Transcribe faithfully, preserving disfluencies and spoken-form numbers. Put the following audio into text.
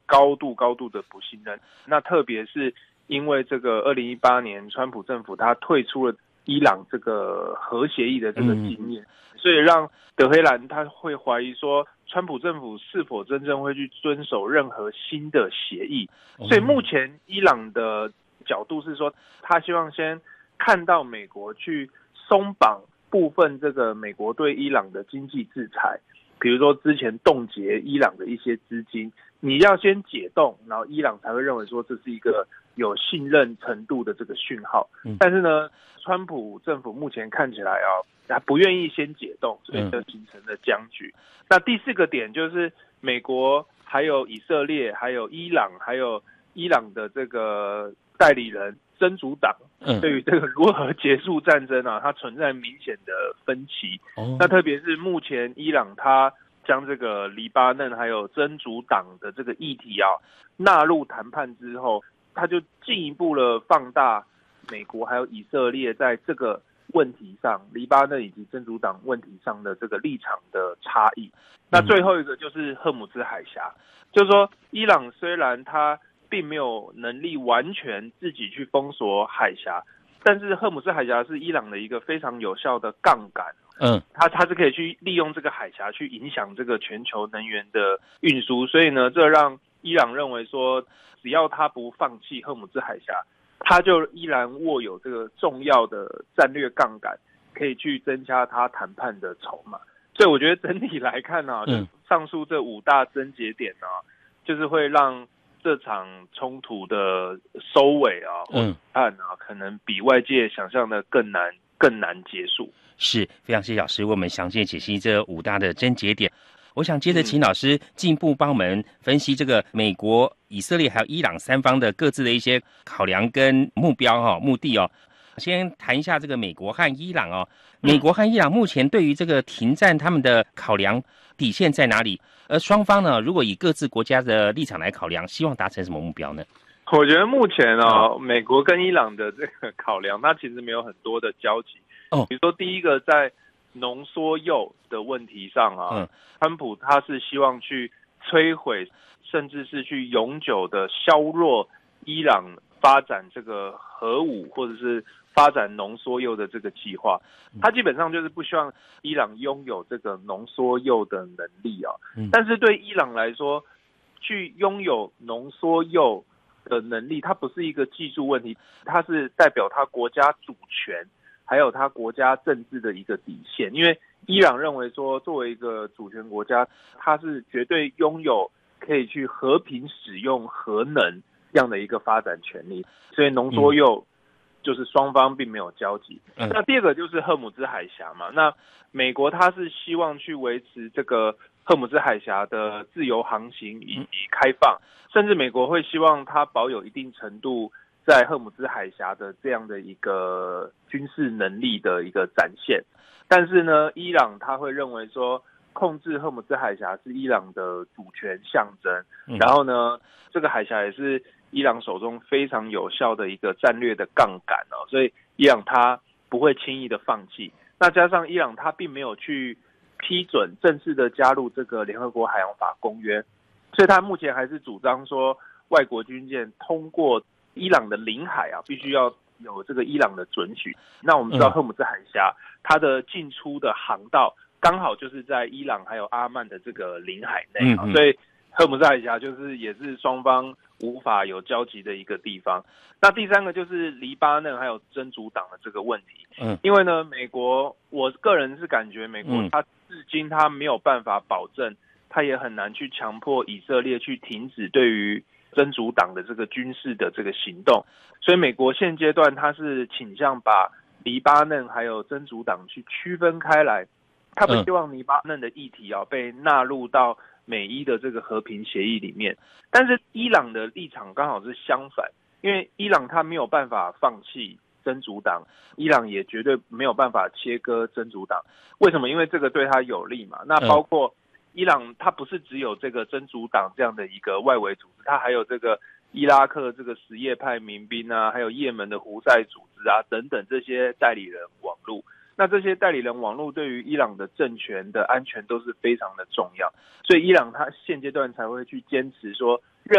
高度高度的不信任。那特别是因为这个二零一八年川普政府他退出了伊朗这个核协议的这个经验，嗯、所以让德黑兰他会怀疑说，川普政府是否真正会去遵守任何新的协议。所以目前伊朗的角度是说，他希望先看到美国去松绑部分这个美国对伊朗的经济制裁，比如说之前冻结伊朗的一些资金，你要先解冻，然后伊朗才会认为说这是一个有信任程度的这个讯号。嗯、但是呢，川普政府目前看起来啊，他不愿意先解冻，所以就形成了僵局。嗯、那第四个点就是美国还有以色列还有伊朗还有伊朗的这个代理人真主党对于这个如何结束战争啊，它存在明显的分歧。哦、那特别是目前伊朗它将这个黎巴嫩还有真主党的这个议题啊纳入谈判之后，它就进一步的放大美国还有以色列在这个问题上，黎巴嫩以及真主党问题上的这个立场的差异。那最后一个就是赫姆兹海峡，就是说伊朗虽然它并没有能力完全自己去封锁海峡，但是赫姆兹海峡是伊朗的一个非常有效的杠杆。嗯，它它是可以去利用这个海峡去影响这个全球能源的运输，所以呢，这让伊朗认为说，只要他不放弃赫姆兹海峡，他就依然握有这个重要的战略杠杆，可以去增加他谈判的筹码。所以我觉得整体来看啊，嗯、上述这五大症结点啊，就是会让这场冲突的收尾啊，嗯，看啊，可能比外界想象的更难更难结束。 是，非常谢谢老师为我们详细解析这五大的症结点。我想接着请老师进一步帮我们分析这个美国、以色列还有伊朗三方的各自的一些考量跟目标哈、哦、目的哦。先谈一下这个美国和伊朗哦，美国和伊朗目前对于这个停战他们的考量底线在哪里？而双方呢，如果以各自国家的立场来考量，希望达成什么目标呢？ 我觉得目前哦，美国跟伊朗的这个考量，它其实没有很多的交集。哦，比如说第一个在浓缩铀的问题上啊，嗯，川普他是希望去摧毁，甚至是去永久的削弱伊朗发展这个核武或者是发展浓缩铀的这个计划。他基本上就是不希望伊朗拥有这个浓缩铀的能力啊。嗯、但是对伊朗来说，去拥有浓缩铀的能力，它不是一个技术问题，它是代表它国家主权。还有他国家政治的一个底线，因为伊朗认为说，作为一个主权国家，它是绝对拥有可以去和平使用核能这样的一个发展权利，所以浓缩铀就是双方并没有交集。嗯、那第二个就是赫姆兹海峡嘛，那美国它是希望去维持这个赫姆兹海峡的自由航行以及开放，甚至美国会希望它保有一定程度在赫姆兹海峡的这样的一个军事能力的一个展现。但是呢，伊朗他会认为说，控制赫姆兹海峡是伊朗的主权象征，嗯、然后呢，这个海峡也是伊朗手中非常有效的一个战略的杠杆哦，所以伊朗他不会轻易的放弃。那加上伊朗他并没有去批准正式的加入这个联合国海洋法公约，所以他目前还是主张说，外国军舰通过伊朗的领海啊，必须要有这个伊朗的准许。那我们知道赫姆兹海峡，它的进出的航道刚好就是在伊朗还有阿曼的这个领海内啊，所以赫姆兹海峡就是也是双方无法有交集的一个地方。那第三个就是黎巴嫩还有真主党的这个问题，嗯，因为呢，美国我个人是感觉美国它至今它没有办法保证，它也很难去强迫以色列去停止对于真主党的这个军事的这个行动，所以美国现阶段它是倾向把黎巴嫩还有真主党去区分开来，他不希望黎巴嫩的议题啊被纳入到美伊的这个和平协议里面。但是伊朗的立场刚好是相反，因为伊朗他没有办法放弃真主党，伊朗也绝对没有办法切割真主党。为什么？因为这个对他有利嘛。那包括伊朗它不是只有这个真主党这样的一个外围组织，它还有这个伊拉克这个什叶派民兵啊，还有也门的胡塞组织啊等等这些代理人网络。那这些代理人网络对于伊朗的政权的安全都是非常的重要，所以伊朗它现阶段才会去坚持说，